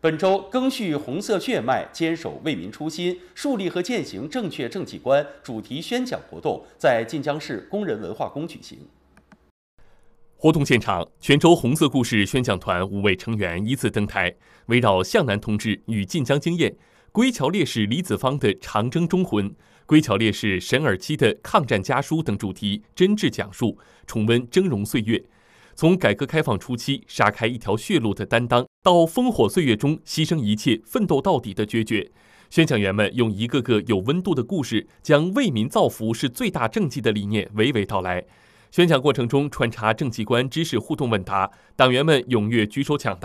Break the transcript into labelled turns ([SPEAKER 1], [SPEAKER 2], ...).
[SPEAKER 1] 本周赓续红色血脉，坚守为民初心，树立和践行正确政绩观主题宣讲活动在晋江市工人文化宫举行。
[SPEAKER 2] 活动现场，泉州红色故事宣讲团5位成员依次登台，围绕向南同志与晋江经验、归侨烈士李子芳的长征忠魂、归侨烈士沈尔期的抗战家书等主题真挚讲述，重温峥嵘岁月。从改革开放初期杀开一条血路的担当，到烽火岁月中牺牲一切奋斗到底的决绝，宣讲员们用一个个有温度的故事，将为民造福是最大政绩的理念娓娓道来。宣讲过程中穿插政绩观知识互动问答，党员们踊跃举手抢答。